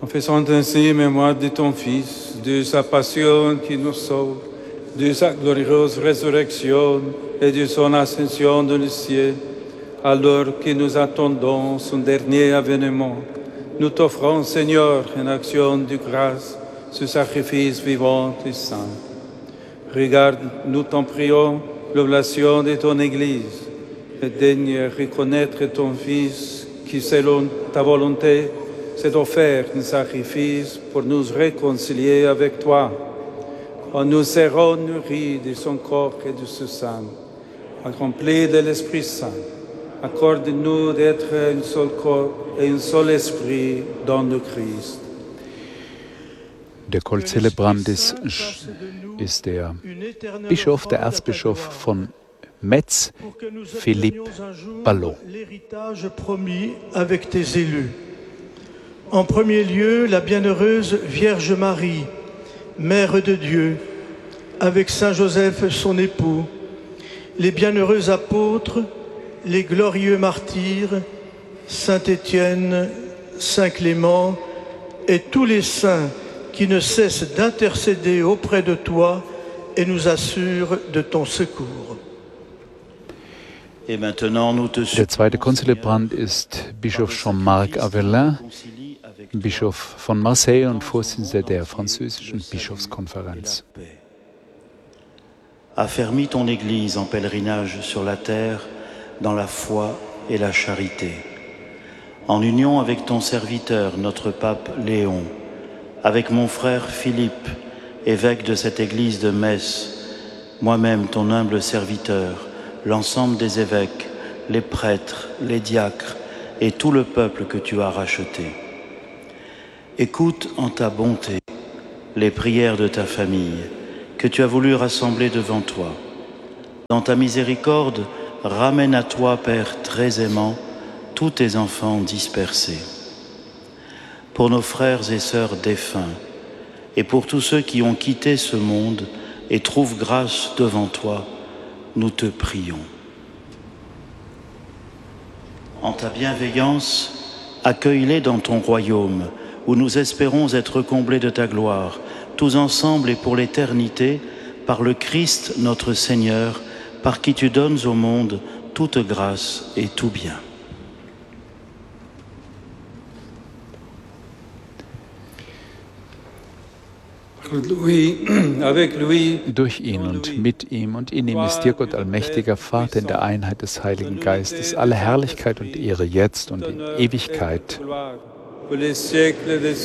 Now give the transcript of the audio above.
En faisant ainsi mémoire de ton Fils, de sa passion qui nous sauve, de sa glorieuse résurrection et de son ascension dans le ciel, alors que nous attendons son dernier avènement, nous t'offrons, Seigneur, en action de grâce, ce sacrifice vivant et saint. Regarde, nous t'en prions, l'oblation de ton Église, et daigne reconnaître ton Fils qui, selon ta volonté, s'est offert un sacrifice pour nous réconcilier avec toi. Quand nous serons nourris de son corps et de son sang, accomplis de l'Esprit Saint, accorde-nous d'être un seul corps et un seul esprit dans le Christ. Der Kohlzelebrandis ist der Bischof, der Erzbischof von Metz, Philippe Ballot. L'héritage promis avec tes élus. En premier lieu, la bienheureuse Vierge Marie, Mère de Dieu, avec Saint Joseph son époux, les bienheureux apôtres, les glorieux martyrs, Saint Étienne, Saint Clément et tous les saints qui ne cessent d'intercéder auprès de toi et nous assurent de ton secours. Der zweite Konzelebrant ist Bischof Jean-Marc Avelin, Bischof von Marseille und Vorsitzender der französischen Bischofskonferenz. Affermis ton Église en pèlerinage sur la terre, dans la foi et la charité. En union avec ton serviteur, notre pape Léon, avec mon frère Philippe, évêque de cette Église de Metz, moi-même ton humble serviteur, l'ensemble des évêques, les prêtres, les diacres et tout le peuple que tu as racheté. Écoute en ta bonté les prières de ta famille que tu as voulu rassembler devant toi. Dans ta miséricorde, ramène à toi, Père très aimant, tous tes enfants dispersés. Pour nos frères et sœurs défunts, et pour tous ceux qui ont quitté ce monde et trouvent grâce devant toi, nous te prions. En ta bienveillance, accueille-les dans ton royaume, où nous espérons être comblés de ta gloire, tous ensemble et pour l'éternité, par le Christ notre Seigneur, par qui tu donnes au monde toute grâce et tout bien. Durch ihn und mit ihm und in ihm ist dir, Gott allmächtiger Vater, in der Einheit des Heiligen Geistes, alle Herrlichkeit und Ehre jetzt und in Ewigkeit.